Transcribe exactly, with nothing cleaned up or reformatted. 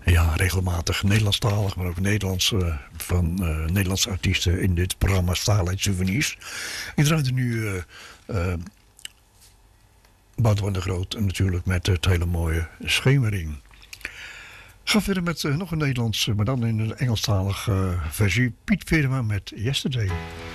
Ja, regelmatig Nederlandstalig, maar ook Nederlands uh, van uh, Nederlandse artiesten in dit programma Starlight Souvenirs. Ik draai nu uh, uh, Boudewijn de Groot en natuurlijk met het hele mooie Schemering. Ga verder met uh, nog een Nederlands, maar dan in een Engelstalige uh, versie. Piet Veerma met Yesterday.